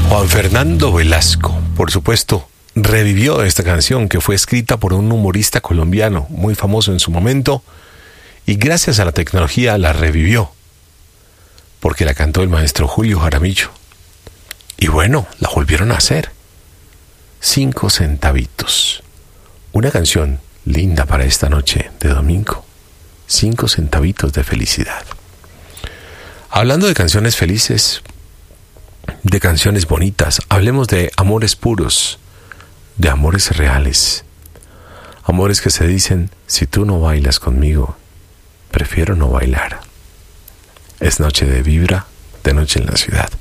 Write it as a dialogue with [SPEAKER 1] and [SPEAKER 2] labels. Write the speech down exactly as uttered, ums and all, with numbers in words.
[SPEAKER 1] Juan Fernando Velasco, por supuesto, revivió esta canción que fue escrita por un humorista colombiano muy famoso en su momento y gracias a la tecnología la revivió porque la cantó el maestro Julio Jaramillo. Y bueno, la volvieron a hacer. Cinco centavitos. Una canción linda para esta noche de domingo. Cinco centavitos de felicidad. Hablando de canciones felices, de canciones bonitas, hablemos de amores puros, de amores reales. Amores que se dicen, si tú no bailas conmigo, prefiero no bailar. Es noche de vibra, de noche en la ciudad.